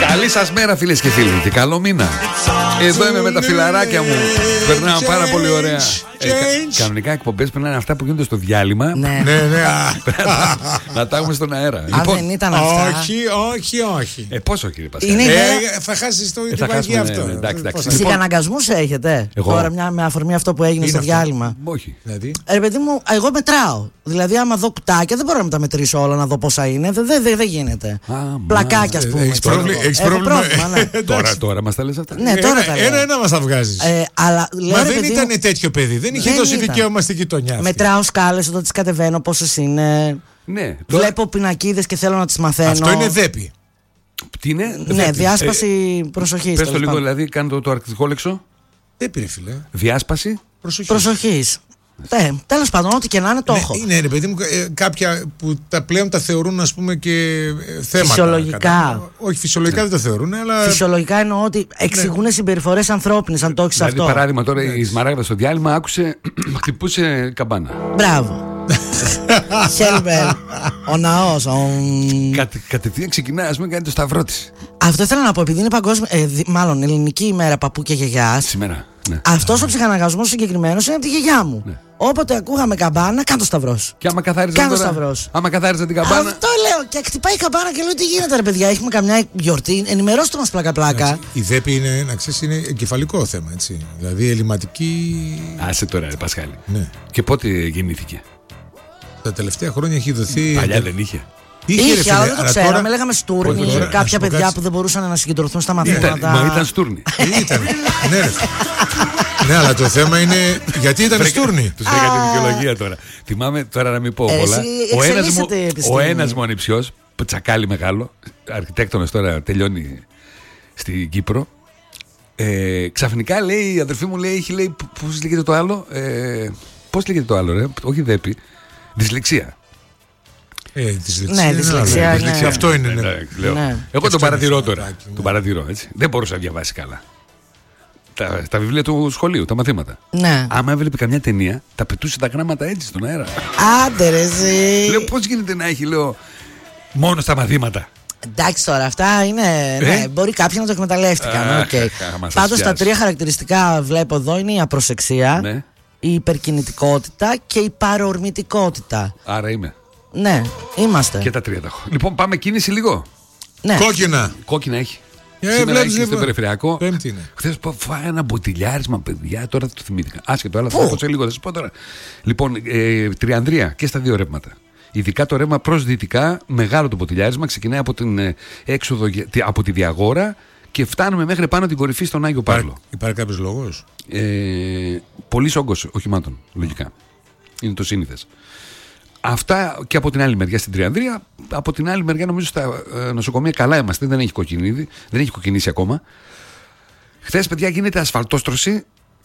Καλή σας μέρα, φίλες και φίλοι, και καλό μήνα. Εδώ είμαι με τα φιλαράκια μου. Περνάω πάρα πολύ ωραία. Κανονικά εκπομπές περνάνε αυτά που γίνονται στο διάλειμμα. Ναι. Να τα έχουμε στον αέρα. Αν δεν ήταν αυτά. Όχι. Πώς όχι, ρε Πασχάλη. Θα χάσεις το βαγί αυτό. Συγαναγκασμούς έχετε. Τώρα με αφορμή αυτό που έγινε στο διάλειμμα. Όχι. Ρε παιδί μου, εγώ μετράω. Δηλαδή, άμα δω κουτάκια, δεν μπορώ να τα μετρήσω όλα, να δω πόσα είναι. Δεν γίνεται. Πλακάκια, ας πούμε. Έχεις πρόβλημα. Τώρα μας τα λες αυτά. Ναι, τώρα τα λέω. Ένα μας τα βγάζεις. Μα δεν ήταν τέτοιο παιδί. Δεν είχε δώσει δικαίωμα στη γειτονιά. Μετράω σκάλες όταν τις κατεβαίνω, πόσες είναι. Ναι. Βλέπω πινακίδες και θέλω να τις μαθαίνω. Αυτό είναι δέπη. Τι είναι? Ναι, διάσπαση προσοχής. Πες το λίγο, δηλαδή, κάνε το αρκτικό λέξο. Δέπη, ρε φίλε. Διάσπαση προσοχής. Τέλος πάντων, ό,τι και να είναι το έχω. Ναι, ρε παιδί μου, κάποια που πλέον τα θεωρούν, ας πούμε, και θέματα. Φυσιολογικά. Όχι, φυσιολογικά δεν το θεωρούν, αλλά. Φυσιολογικά εννοώ ότι εξηγούν συμπεριφορές ανθρώπινες, αν το έχεις αυτό. Δηλαδή, παράδειγμα, τώρα η Σμαράγδα στο διάλειμμα άκουσε, χτυπούσε καμπάνα. Μπράβο. Χέλμπερ. Ο ναός. Κατευθείαν ξεκινάει, ας πούμε, κάνει το σταυρό της. Αυτό ήθελα να πω, επειδή είναι μάλλον ελληνική ημέρα παππού και γιαγιάς. Σήμερα. Ναι. Αυτός ο ψυχαναγκασμός συγκεκριμένος είναι από τη γιαγιά μου. Ναι. Όποτε ακούγαμε καμπάνα, κάνε το σταυρός. Και άμα καθάριζαν την καμπάνα. Αυτό λέω. Και χτυπάει η καμπάνα και λέω: τι γίνεται, ρε παιδιά, έχουμε καμιά γιορτή. Ενημερώστε μας πλάκα-πλάκα. Η δέπη είναι, να ξέρεις, είναι εγκεφαλικό θέμα. Έτσι. Δηλαδή ελληματική. Άσε τώρα, ρε Πασχάλη. Ναι. Και πότε γεννήθηκε? Τα τελευταία χρόνια έχει δοθεί. Παλιά δεν είχε. Είχε, αλλά δεν το ξέραμε. Λέγαμε στούρνη. Κάποια παιδιά που δεν μπορούσαν να συγκεντρωθούν στα μαθήματα. Μα ήταν στούρνη. Ήταν. Ναι, αλλά το θέμα είναι γιατί ήταν στούρνη. Τους λέγα τη δικαιολογία τώρα. Θυμάμαι, τώρα να μην πω πολλά. Ο ένας μου ανιψιός, τσακάλι μεγάλο, αρχιτέκτονας τώρα, τελειώνει στην Κύπρο. Ξαφνικά λέει, η αδερφή μου λέει, πώς λέγεται το άλλο? Πώς λέγεται το άλλο, ρε? Όχι δέπη. Δυσλεξία. Δυσλεξία. Αυτό είναι. Ναι. Εγώ τον παρατηρώ τώρα. Τον παρατηρώ, έτσι. Δεν μπορούσα να διαβάσει καλά. Τα βιβλία του σχολείου, τα μαθήματα. Ναι. Άμα έβλεπε καμιά ταινία, τα πετούσε τα γράμματα έτσι στον αέρα. Άντε ρε εσύ. Λέω, πώς γίνεται να έχει, λέω, μόνο στα μαθήματα. Εντάξει τώρα, αυτά είναι. Ναι, μπορεί κάποιοι να το εκμεταλλεύτηκαν. Πάντως τα τρία χαρακτηριστικά βλέπω εδώ είναι η απροσεξία, ναι, η υπερκινητικότητα και η παρορμητικότητα. Άρα είμαι. Ναι, είμαστε. Και τα τρία τα έχω. Λοιπόν, πάμε κίνηση λίγο. Ναι. Κόκκινα έχει. Σήμερα έχει στο περιφερειακό. Πέμπτη είναι. Χθες φάω ένα μποτιλιάρισμα, παιδιά, τώρα το θυμήθηκα. Άσχετο, αλλά θα πω σε λίγο, θα σας πω τώρα. Λοιπόν, Τριανδρία και στα δύο ρεύματα. Ειδικά το ρεύμα προς δυτικά, μεγάλο το μποτιλιάρισμα, ξεκινάει από την έξοδο, από τη Διαγόρα και φτάνουμε μέχρι πάνω την κορυφή στον Άγιο Παύλο. Υπάρχει κάποιος λόγος? Πολύς όγκος οχημάτων, λογικά. Είναι το σύνηθες. Αυτά και από την άλλη μεριά στην Τριανδρία. Από την άλλη μεριά, νομίζω στα νοσοκομεία καλά είμαστε. Δεν έχει κοκκινήσει ακόμα. Χθες, παιδιά, γίνεται ασφαλτόστρωση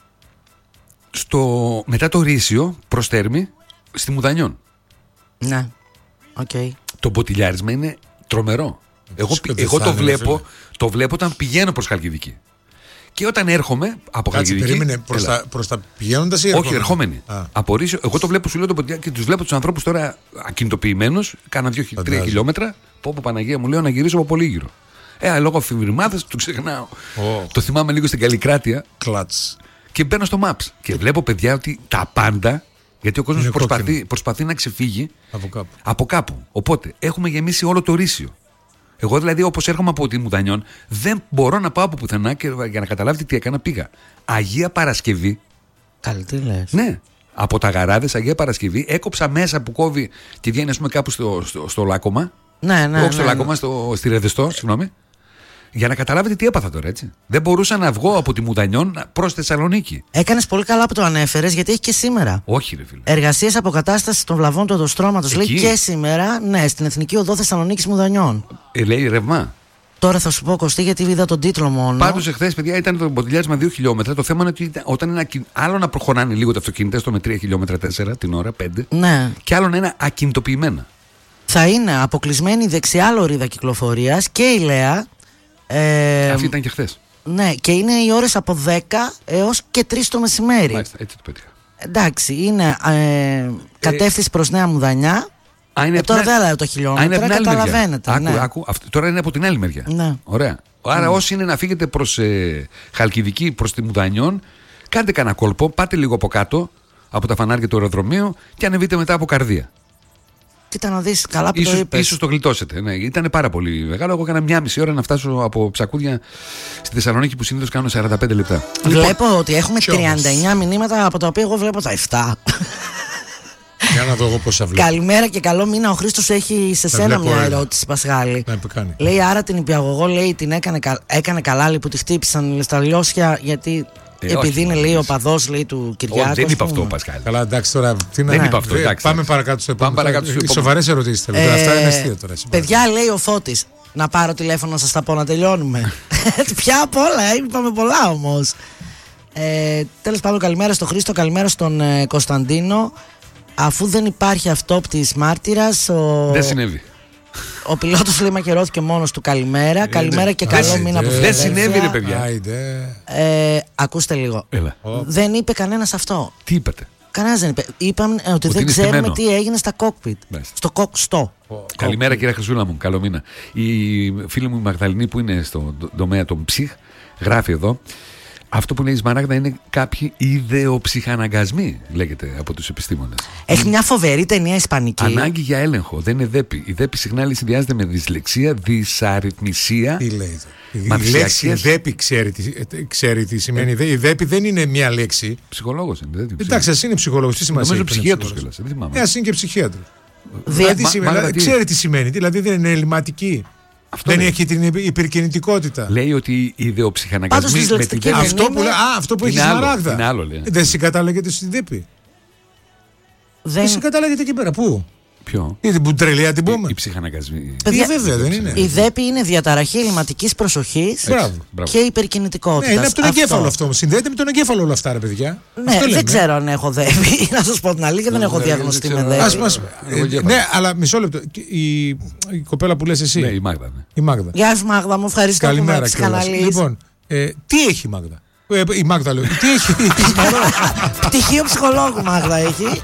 μετά το Ρήσιο προς Θέρμη στη Μουδανιών. Ναι. Okay. Το μποτιλιάρισμα είναι τρομερό. Εγώ το βλέπω όταν πηγαίνω προς Χαλκιδική. Και όταν έρχομαι από Χαλκιδική. Περίμενε, προς τα πηγαίνοντας ή ερχόμενοι? Όχι, ερχόμενοι. Από Ρήσιο, εγώ το βλέπω, σου λέω το ποτηλιάρι και τους βλέπω τους ανθρώπους τώρα ακινητοποιημένους. Κάνα 2-3 χιλιόμετρα. Πω Παναγία μου, λέω να γυρίσω από Πολύγυρο. Λόγω αφιβριμάδας του ξεχνάω. Το θυμάμαι λίγο στην Καλλικράτεια. Κλατς. Και μπαίνω στο Maps. Και βλέπω, παιδιά, ότι τα πάντα. Γιατί ο κόσμος προσπαθεί να ξεφύγει από κάπου. Οπότε έχουμε γεμίσει όλο το Ρήσιο. Εγώ δηλαδή, όπως έρχομαι από τη Μουδανιών, δεν μπορώ να πάω από πουθενά και για να καταλάβετε τι έκανα, πήγα Αγία Παρασκευή. Καλή, τι λες? Ναι, από τα Γαράδες, Αγία Παρασκευή, έκοψα μέσα που κόβει και βγαίνει, ας πούμε, κάπου στο Λάκωμα. Ναι. Στο Λάκωμα, στη Ρεδεστό, συγγνώμη. Για να καταλάβετε τι έπαθα τώρα, έτσι. Δεν μπορούσα να βγω από τη Μουδανιών προς Θεσσαλονίκη. Έκανες πολύ καλά που το ανέφερες, γιατί έχει και σήμερα. Όχι, ρε φίλε. Εργασίες αποκατάστασης των βλαβών του οδοστρώματος. Λέει και σήμερα, ναι, στην Εθνική Οδό Θεσσαλονίκης Μουδανιών. Λέει ρεύμα. Τώρα θα σου πω, Κωστή, γιατί είδα τον τίτλο μόνο. Πάντως εχθές, παιδιά, ήταν το μποτιλιάρισμα 2 χιλιόμετρα. Το θέμα είναι ότι όταν είναι άλλο να προχωράνε λίγο τα αυτοκίνητα, στο με 3 χιλιόμετρα 4 την ώρα, 5. Ναι. Και άλλο να είναι ακινητοποιημένα. Θα είναι αποκλεισμένη η δεξιά λωρίδα κυκλοφορίας και η Λέα. Αυτή ήταν και χθες. Ναι, και είναι οι ώρες από 10 έως και 3 το μεσημέρι. Μάλιστα, έτσι το πέτυχα. Εντάξει, είναι κατεύθυνση προς Νέα Μουδανιά. Τώρα δεν λέω το χιλιόμετρο, καταλαβαίνετε. Άκου, τώρα είναι από την άλλη μεριά. Ναι. Ωραία. Άρα όσοι είναι να φύγετε προς Χαλκιδική, προς τη Μουδανιών, κάντε κανένα κόλπο, πάτε λίγο από κάτω από τα φανάρια του αεροδρομίου και ανεβείτε μετά από Καρδία. Κοίτα να δεις, καλά που το είπες. Ίσως το γλιτώσετε. Ναι, ήταν πάρα πολύ μεγάλο. Εγώ έκανα 1,5 ώρα να φτάσω από Ψακούδια στη Θεσσαλονίκη που συνήθως κάνω 45 λεπτά. Βλέπω ότι έχουμε 39 μηνύματα, από τα οποία εγώ βλέπω τα 7. Για να δω εγώ πώς θα βλέπω. Καλημέρα και καλό μήνα. Ο Χρήστος έχει σε σένα μια ερώτηση, Πασχάλη. Λέει, άρα την υπηαγωγό, λέει, την έκανε καλά, λέει, που τη χτύπησαν στα λιώσια, γιατί επειδή είναι, λέει, ο παδός, λέει, του Κυριάκου. Δεν είπα αυτό, Πασχάλη. Καλά, εντάξει τώρα. Δεν είπα αυτό. Πάμε παρακάτω στο επόμενο. Σοβαρές ερωτήσεις θέλω. Αυτά είναι αστεία τώρα. Παιδιά, λέει ο Φώτης, να πάρω τηλέφωνο να σας τα πω να τελειώνουμε. Πια απ' όλα, είπαμε πολλά όμως. Τέλος πάντων, καλημέρα στον Χρήστο, καλημέρα στον Κωνσταντίνο. Αφού δεν υπάρχει αυτόπτης μάρτυρας, δεν συνέβη. Ο πιλότος, λέει, μακαιρώθηκε μόνος του. Καλημέρα. Καλημέρα και καλό μήνα από Δεν συνέβη, ρε παιδιά. Ακούστε λίγο. Δεν είπε κανένας αυτό. Τι είπατε? Κανένας δεν είπε. Είπαμε ότι δεν ξέρουμε τι έγινε στα κόκπιτ. Στο Καλημέρα, κύριε Χρυσούλα μου. Καλό μήνα. Η φίλη μου η Μαγδαληνή που είναι στον τομέα των ψυχ γράφει εδώ. Αυτό που λέει η Σμαράγδα είναι κάποιοι ιδεοψυχαναγκασμοί, λέγεται από τους επιστήμονες. Έχει μια φοβερή ταινία ισπανική. Ανάγκη για έλεγχο. Δεν είναι δέπη. Η δέπη συχνά συνδυάζεται με δυσλεξία, δυσαρρυθμισία. Τι λέει? Η λέξη δέπη ξέρει τι σημαίνει. Η δέπη δεν είναι μια λέξη. Ψυχολόγος είναι. Εντάξει, ας είναι ψυχολόγος. Τι σημασία? Νομίζω ψυχίατρος κιόλας. Ας είναι και ψυχίατρος. Ξέρει τι σημαίνει. Δηλαδή δεν είναι ελληματική. Δεν έχει την υπερκινητικότητα. Λέει ότι οι ιδεοψυχαναγκασμοί με την δέπη. Αυτό που έχει Σμαράγδα. Είναι άλλο, λέει. Δεν συγκατάλεγεται στην δέπη. Δεν συγκατάλεγεται εκεί πέρα. Πού? Ποιο? Ή την τρελιά την πούμε. Οι ψυχαναγκασμοί. Βέβαια δεν είναι. Η δέπη είναι διαταραχή ελληματικής προσοχής και υπερκινητικότητα. Είναι από τον εγκέφαλο αυτό. Συνδέεται με τον εγκέφαλο όλα αυτά, ρε παιδιά. Ναι, δεν ξέρω αν έχω δέπη. Να σας πω την αλήθεια, δεν έχω διαγνωστεί με δέπη. Ναι, αλλά μισό λεπτό. Η κοπέλα που λες εσύ. Ναι, η Μάγδα. Γεια σου, Μάγδα, μου ευχαριστώ που με ψυχαναλύεις. Λοιπόν, τι έχει η Μάγδα? Η Μάγδα λέω. Τι έχει? Πτυχίο ψυχολόγου Μάγδα έχει.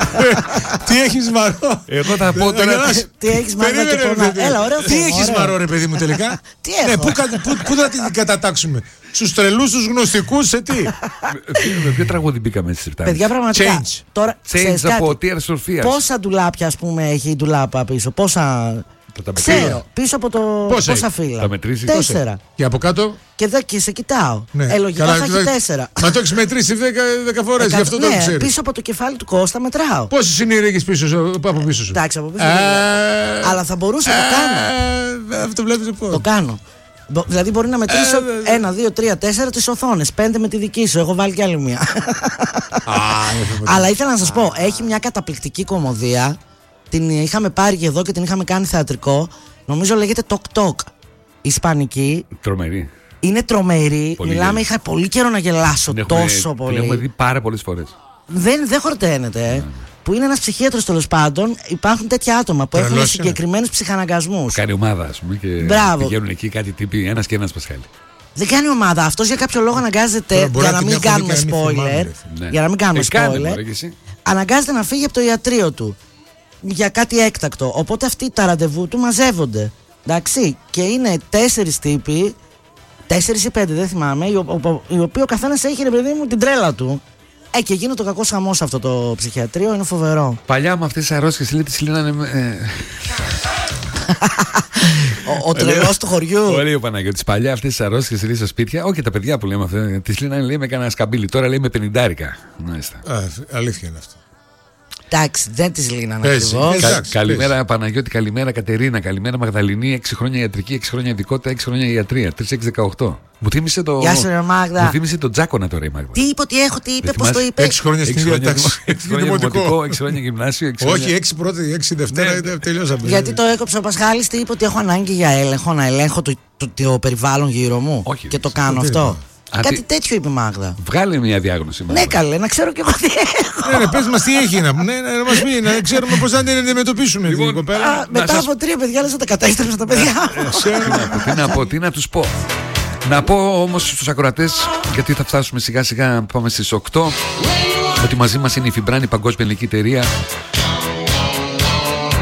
Τι έχεις Μαρό? Εγώ θα πω τώρα. Τι έχεις Μάγδα και πονά? Έλα, ωραίο. Τι έχεις Μαρό, ρε παιδί μου, τελικά? Τι έχω? Πού θα την κατατάξουμε? Στους τρελούς, στους γνωστικούς, σε τι? Με ποιο τραγούδι μπήκαμε στις 7? Παιδιά, πραγματικά. Change από Tears for Fears. Πόσα ντουλάπια, ας πούμε, έχει η ντουλάπα πίσω? Πόσα? Ξέρω, πίσω από το πόσα φύλλα? Τα μετρήσεις? 4. Και από κάτω? Και σε κοιτάω. Λογικά θα έχει 4. Μα το έχεις μετρήσει 10 φορές, γι' αυτό το ξέρεις. Πίσω από το κεφάλι του Κώστα μετράω. Πόσες είναι οι ρίγες από πίσω σου? Εντάξει, από πίσω. Αλλά θα μπορούσα να το κάνω. Αυτό βλέπεις πώς. Το κάνω. Δηλαδή μπορεί να μετρήσω 1, 2, 3, 4 τις οθόνες. 5 με τη δική σου. Έχω βάλει κι άλλη μία. Αλλά ήθελα να σας πω, έχει μια καταπληκτική κομμωδία. Την είχαμε πάρει και εδώ και την είχαμε κάνει θεατρικό. Νομίζω λέγεται Tok Tok. Ισπανική. Τρομερή. Είναι τρομερή. Πολύ Μιλάμε, είχα πολύ καιρό να γελάσω τόσο πολύ. Την έχουμε δει πάρα πολλές φορές. Δεν χορταίνεται. Που είναι ένας ψυχίατρος, τέλος πάντων. Υπάρχουν τέτοια άτομα που έχουν συγκεκριμένους ψυχαναγκασμούς. Κάνει ομάδα, ας πούμε, και πηγαίνουν εκεί κάτι τύποι, ένας και ένας Πασχάλη. Δεν κάνει ομάδα. Αυτός για κάποιο λόγο αναγκάζεται. Για να μην κάνουμε spoiler. Για να μην κάνουμε spoiler. Αναγκάζεται να φύγει από το ιατρείο του. Για κάτι έκτακτο. Οπότε αυτοί τα ραντεβού του μαζεύονται. Εντάξει. Και είναι 4 τύποι, 4 ή 5, δεν θυμάμαι, οι οποίοι ο καθένας έχει, ρε παιδί μου, την τρέλα του. Και γίνεται το κακό χαμό σε αυτό το ψυχιατρίο, είναι φοβερό. Παλιά με αυτές τις αρρώστιες λέει τις λύνανε. Ο τρελός του χωριού. Ωραία, ο Παναγιώτης. Παλιά αυτές τις αρρώστιες λέει στα σπίτια, όχι τα παιδιά που λέμε αυτά, τις λύνανε λέει με κανένα σκαμπίλι. Τώρα λέει με 50. Αλήθεια είναι αυτό. Εντάξει, δεν τις λύνανε ακριβώς. Καλημέρα Παναγιώτη, καλημέρα Κατερίνα, καλημέρα Μαγδαληνή. 6 χρόνια ιατρική, 6 χρόνια ειδικότητα, 6 χρόνια ιατρία. 3-6-18. Μου θύμισε το. Γεια σου, ρε Μάγδα. Μου θύμισε το Τζάκονα τώρα η Μάγδα. Τι είπε, τι έχω, τι είπε, πώς το είπε? 6 χρόνια στην ίδια τάξη. 6 χρόνια δημοτικό, 6 χρόνια γυμνάσιο. Όχι, 6 πρώτη, 6 Δευτέρα, τελειώσαμε. Γιατί το έκοψε ο Πασχάλης, τι είπε, ότι έχω ανάγκη για έλεγχο, να ελέγχω το περιβάλλον γύρω μου. Και το κάνω αυτό. Κάτι τέτοιο είπε η Μάγδα. Βγάλε μια διάγνωση. Ναι, καλέ, να ξέρω κι εγώ τι έχω. Ναι, πες μας τι έχει να μας πει, να ξέρουμε πώς θα την αντιμετωπίσουμε την κοπέλα. Μετά από 3 παιδιά, λες να τα κατέστρεψα τα παιδιά. Τι να πω, τι να τους πω. Να πω όμως στους ακροατές, γιατί θα φτάσουμε σιγά σιγά, πάμε στις 8, ότι μαζί μας είναι η Φιμπράνη, παγκόσμια ελληνική εταιρεία.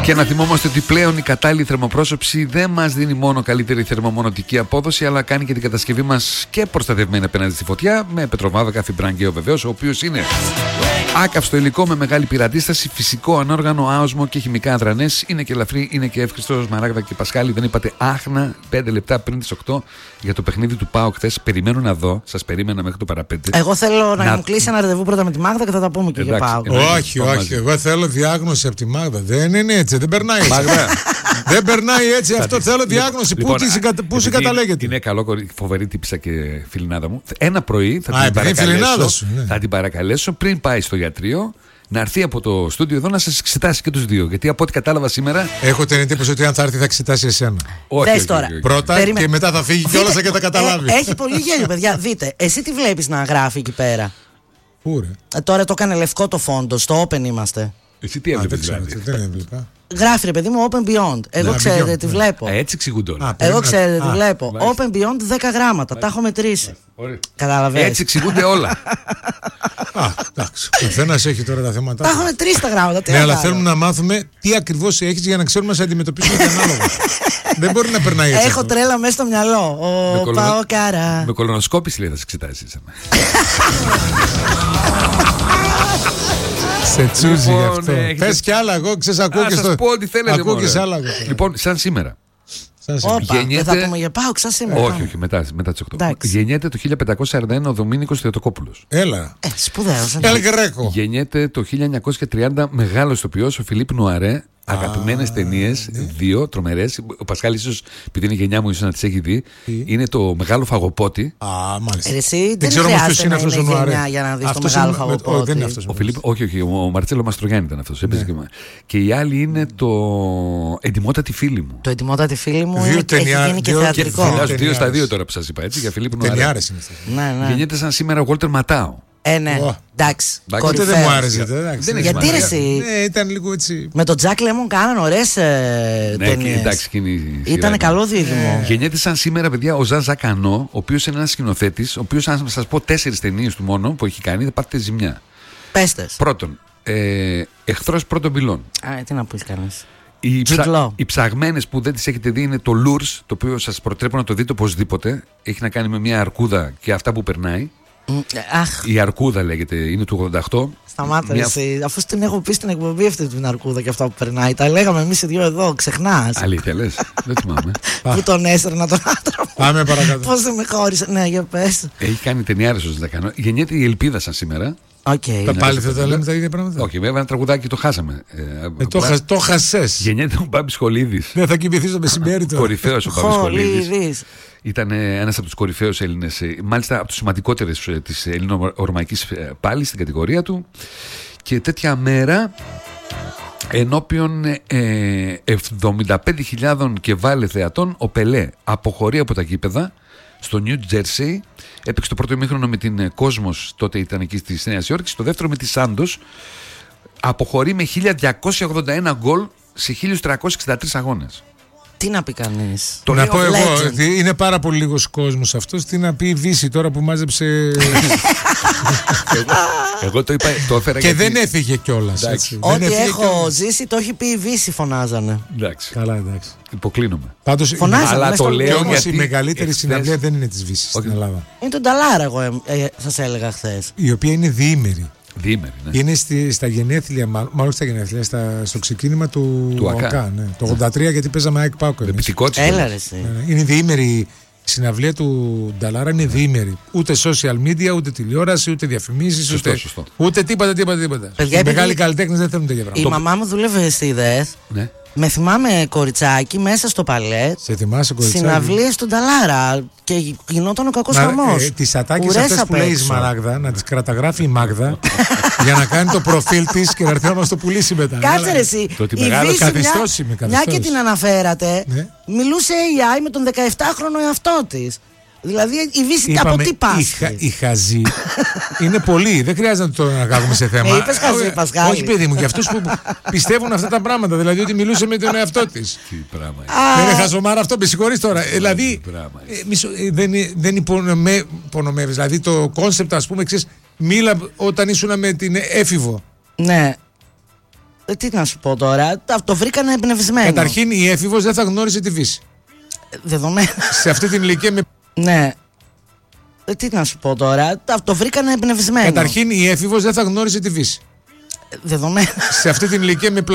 Και να θυμόμαστε ότι πλέον η κατάλληλη θερμοπρόσωψη δεν μας δίνει μόνο καλύτερη θερμομονωτική απόδοση, αλλά κάνει και την κατασκευή μας και προστατευμένη απέναντι στη φωτιά, με πετροβάδο φιμπραγκαίο βεβαίως, ο οποίος είναι άκαυστο υλικό με μεγάλη πυραντίσταση, φυσικό ανόργανο, άοσμο και χημικά αδρανές. Είναι και ελαφρύ, είναι και εύχριστο. Μαράγδα και Πασχάλη, δεν είπατε άχνα 5 λεπτά πριν τις 8 για το παιχνίδι του ΠΑΟΚ χθες. Περιμένω να δω, σας περίμενα μέχρι το παραπέντε. Εγώ θέλω να μου κλείσει ένα ραντεβού πρώτα με τη Μάγδα και θα τα πούμε και για ΠΑΟΚ. Όχι. Εγώ θέλω διάγνωση από τη Μάγδα. Δεν είναι έτσι, δεν περνάει έτσι. Δεν περνάει έτσι, αυτό θέλω διάγνωση. Πού συγκαταλέγεται. Είναι καλό, φοβερή τύψα και φιλινάδα μου. Ένα πρωί θα την παρακαλέσω πριν πάει στο γιατρείο να έρθει από το στούντιο εδώ να σας εξετάσει και τους δύο. Γιατί από ό,τι κατάλαβα σήμερα. Έχω την εντύπωση ότι αν θα έρθει θα εξετάσει εσένα. Όχι. Πρώτα και μετά θα φύγει κιόλας και θα καταλάβει. Έχει πολύ γέλιο, παιδιά. Δείτε, εσύ τι βλέπεις να γράφει εκεί πέρα. Πού ρε. Τώρα το έκανε λευκό το φόντο, στο Open είμαστε. Εσύ τι έβλεπες δηλαδή? Δεν έβλεπα. Γράφει ρε παιδί μου Open Beyond. Εγώ ξέρετε τι βλέπω. Έτσι εξηγούνται όλα. Εγώ ξέρετε τι βλέπω. Open Beyond 10 γράμματα. Τα έχω μετρήσει. Καταλαβαίνεις. Έτσι εξηγούνται όλα. Εντάξει. Ο καθένας έχει τώρα τα θέματα. Τα έχω μετρήσει τα γράμματα. Ναι, αλλά θέλουμε να μάθουμε τι ακριβώς έχεις για να ξέρουμε να σε αντιμετωπίσουμε τον ανάλογο. Δεν μπορεί να περνάει έτσι. Έχω τρέλα μέσα στο μυαλό. Πάω κάρα. Με κολονοσκόπηση λέει θα σε εξετάσει. Σε τσούζει γι' αυτό. Πες κι άλλα, εγώ ξέρεις, ακούω και στο. Σας πω ό,τι θέλετε. Ακούω και σε άλλα. Λοιπόν, σαν σήμερα. Δεν θα πούμε για ΠΑΟΚ σαν σήμερα. Όχι, μετά τις 8. Γεννιέται το 1541 ο Δομήνικος Θεοτοκόπουλος. Έλα. Σπουδαίος. Ελγκρέκο. Γεννιέται το 1930 μεγάλος ηθοποιός ο Φιλίπ Νουαρέ. Αγαπημένες ταινίες, δύο τρομερές. Ο Πασχάλης, ίσως επειδή είναι γενιά μου, ίσως να τις έχει δει. Είναι το Μεγάλο Φαγοπότη. Μάλιστα. Εσύ δεν ξέρει ποιος είναι αυτός ο Νουαρέ για να δεις το Μεγάλο Φαγοπότη. Δεν είναι αυτός. Ο Φιλίπ, όχι, ο Μαρτσέλο Μαστρογιάννη ήταν αυτός. Και η άλλη είναι το Εντιμότατη φίλη μου. Το Εντιμότατη φίλη μου έχει γίνει και θεατρικό. 2 στα 2 τώρα που σας είπα έτσι για Φιλίπ Νουαρέ. Ταινιάρες είναι. Γεννιέται σαν σήμερα ο Γόλτερ Ματάου. Ναι, εντάξει. Τότε δεν μου άρεσε. Γιατί ρε εσύ. Ήταν λίγο έτσι. Με τον Τζακ Λέμον κάναν ωραίες ταινίες. Ήταν καλό δίδυμο. Γεννιέται σαν σήμερα, παιδιά, ο Ζαν Ζακανό, ο οποίος είναι ένας σκηνοθέτης, ο οποίος, αν σας πω 4 ταινίες του μόνο που έχει κάνει, θα πάρετε ζημιά. Πέστες. Πρώτον, Εχθρός πρώτων πυλών. Τι να πεις κανείς. Οι ψαγμένες που δεν τις έχετε δει είναι το Lures, το οποίο σας προτρέπω να το δείτε οπωσδήποτε. Έχει να κάνει με μια αρκούδα και αυτά που περνάει. Η αρκούδα λέγεται, είναι του 88. Σταμάτα εσύ, αφού την έχω πει στην εκπομπή αυτή την αρκούδα και αυτά που περνάει. Τα λέγαμε εμείς οι δύο εδώ, ξεχνάς. Αλήθεια λες, δεν θυμάμαι. Που τον έστερνα τον άντρα μου. Πάμε παρακάτω. Πώς δεν με χώρισε, ναι, για πες. Έχει κάνει ταινιάρες όσο δεν κάνω. Γεννιέται η Ελπίδα σαν σήμερα. Τα πάλι θα τα λέμε τα ίδια πράγματα. Όχι, βέβαια ένα τραγουδάκι το χάσαμε. Το χασες. Γεννιέται ο Μπάμπης Χολίδης. Δεν θα κοιμηθείς το μεσημέρι τώρα. Κορυφαίος ο Μπάμπης Χολίδης. Ήταν ένας από τους κορυφαίους Έλληνες, μάλιστα από τους σημαντικότερες της ελληνορωμαϊκής πάλης στην κατηγορία του. Και τέτοια μέρα ενώπιον 75.000 και βάλε θεατών ο Πελέ αποχωρεί από τα γήπεδα στο Νιου Τζέρσεϊ. Έπαιξε το πρώτο ημίχρονο με την Κόσμος, τότε ήταν εκεί στη Νέα Υόρκη. Το δεύτερο με τη Σάντος. Αποχωρεί με 1.281 γκολ σε 1.363 αγώνες. Τι να πει κανείς. Το να πω εγώ, είναι πάρα πολύ λίγος κόσμος αυτός. Τι να πει η Δύση τώρα που μάζεψε. Εγώ το είπα, το έφερα. Και δεν έφυγε κιόλας. Ό,τι έχω ζήσει το έχει πει η Δύση, φωνάζανε. Εντάξει. Καλά, εντάξει. Υποκλίνομαι. Πάντως, αλλά το λέω όμως η μεγαλύτερη συναυλία δεν είναι της Βύσης στην Ελλάδα. Είναι τον Νταλάρα, εγώ σας έλεγα χθες. Η οποία είναι διήμερη. Διήμερη, ναι. Είναι στα γενέθλια, μάλλον στα γενέθλια, στο ξεκίνημα του ΟΚΑ. Ναι. Το 83, γιατί παίζαμε ΑΕΚ ΠΑΟΚ. Έλα ρε εσύ. Είναι διήμερη. Η συναυλία του Νταλάρα είναι διήμερη. Ούτε social media, ούτε τηλεόραση, ούτε διαφημίσεις, ούτε τίποτα. Οι μεγάλοι καλλιτέχνες δεν θέλουν τέτοια πράγματα. Η μαμά μου δούλευε στη ΔΕΘ. Ναι. Με θυμάμαι κοριτσάκι μέσα στο παλέτ. Σε θυμάσαι κοριτσάκι. Συναυλίες του Νταλάρα. Και γινόταν ο κακός χαμός. Τις ατάκες αυτές που λέει η Σμαράγδα, να τις κραταγράφει η Μάγδα για να κάνει το προφίλ της και να έρθει να μας το πουλήσει μετά. Κάτσε ρε εσύ. Μια και την αναφέρατε, ναι. Μιλούσε AI με τον 17χρονο εαυτό της. Δηλαδή η Βύση από τι πάσχει. Οι χαζοί είναι πολλοί. Δεν χρειάζεται να κάνουμε σε θέμα. Είπες χαζί, Πασχάλη. Όχι, παιδί μου, για αυτούς που πιστεύουν αυτά τα πράγματα. Δηλαδή ότι μιλούσε με τον εαυτό της. Τι πράγμα. Δεν είναι χαζομάρα αυτό, με συγχωρείς τώρα. Δηλαδή δεν υπονομεύεις. Δηλαδή το κόνσεπτ, ας πούμε, ξέρεις, μίλα όταν ήσουν με την έφηβο. Ναι. Τι να σου πω τώρα, το βρήκανε εμπνευσμένο. Καταρχήν η έφηβος δεν θα γνώρισε τη φύση. Δεδομένο. Σε αυτή την ηλικία με... Ναι. Τι να σου πω τώρα, το βρήκανε εμπνευσμένο. Καταρχήν η έφηβος δεν θα γνώρισε τη φύση. Δεδομένο. Σε αυτή την ηλικία με